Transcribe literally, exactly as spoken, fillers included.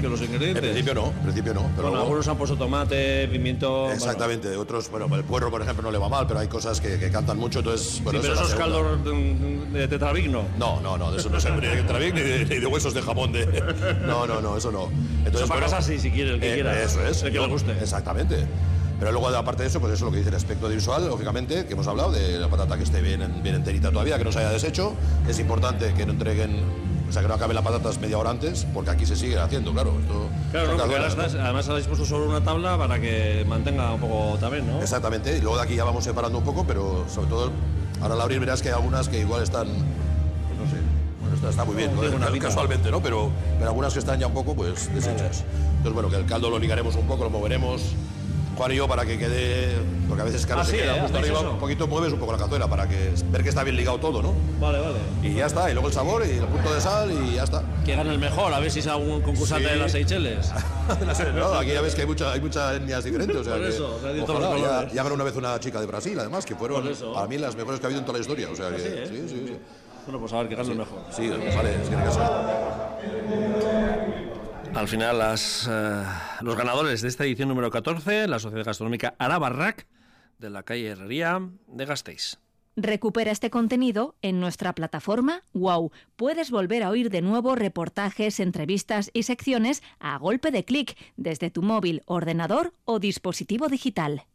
principio los ingredientes. En principio no, en principio no. Pero bueno, luego, algunos han puesto tomate, pimiento... Exactamente, bueno. Otros, bueno, el puerro, por ejemplo, no le va mal, pero hay cosas que, que cantan mucho, entonces... Bueno, sí, pero eso esos es caldos de, de tetrabric no. No, no, no, de eso no se ni de tetrabric ni de, ni de huesos de jamón de... No, no, no, eso no. Entonces, eso para bueno, casa sí, si quiere, el que eh, quiera. Eso es. El que le guste. Exactamente. Pero luego, aparte de eso, pues eso es lo que dice el aspecto de visual, lógicamente, que hemos hablado, de la patata que esté bien, bien enterita todavía, que no se haya deshecho. Es importante que no entreguen, o sea, que no acaben las patatas media hora antes, porque aquí se sigue haciendo, claro. Esto claro, no, porque duelas, ahora estás, ¿no? además se ha dispuesto sobre una tabla para que mantenga un poco también, ¿no? Exactamente, y luego de aquí ya vamos separando un poco, pero sobre todo, ahora al abrir verás que hay algunas que igual están, no sé, bueno, está, está muy bien, no, ¿no? Una Casualmente, ¿no? Pero, pero algunas que están ya un poco, pues, deshechas. Entonces, bueno, que el caldo lo ligaremos un poco, lo moveremos Juan y yo para que quede, porque a veces claro, ah, se sí, queda ¿eh? justo arriba, eso? un poquito mueves un poco la cazuela para que ver que está bien ligado todo, ¿no? Vale, vale. Y ya está, y luego el sabor y el punto de sal y ya está. Que gane el mejor, a ver si es algún concursante Sí. de las Seychelles. No, aquí ya ves que hay, mucha, hay muchas etnias diferentes, o sea, Por que, eso, o sea, de todos ojalá, los ya, colores. ya ganó una vez una chica de Brasil, además, que fueron para mí las mejores que ha habido en toda la historia, o sea, que, sí, ¿eh? sí, sí, sí. Bueno, pues a ver, que gane sí. el mejor. Sí, vale, es que tiene que ser. Al final, las, uh, los ganadores de esta edición número catorce, la Sociedad Gastronómica Arabarrak, de la calle Herrería de Gasteiz. Recupera este contenido en nuestra plataforma WOW. Puedes volver a oír de nuevo reportajes, entrevistas y secciones a golpe de clic desde tu móvil, ordenador o dispositivo digital.